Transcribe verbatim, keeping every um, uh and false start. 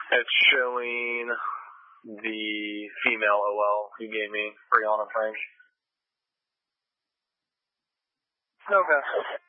It's showing the female O L who gave me Brianna Frank. Okay.